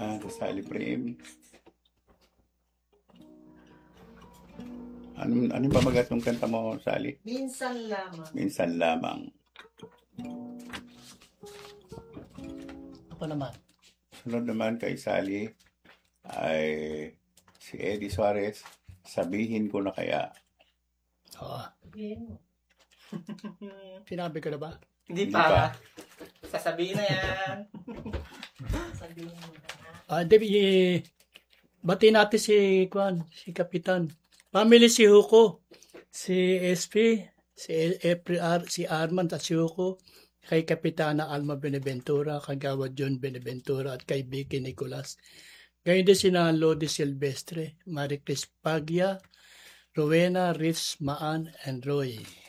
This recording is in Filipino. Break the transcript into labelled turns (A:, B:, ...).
A: Sally Prim. Ano ba magatong kanta mo, Sally?
B: Minsan lamang.
A: Minsan lamang.
C: Ako naman.
A: Sunod naman kay Sally ay si Eddie Suarez, Sabihin Ko Na Kaya.
C: Oo.
B: Sabihin mo.
C: Sinabi ko na ba?
D: Hindi
A: Hindi pa.
D: pa. Sasabihin na yan.
B: Sabihin mo na.
C: Bati natin si Kapitan. Family si Huko, si SP, si Arman at si Huko, kay Kapitana Alma Beneventura, kagawad John Beneventura at kay Vicky Nicolas. Gayon din sina Lodi Silvestre, Marie Cris Paglia, Rowena, Ritz, Maan, and Roy.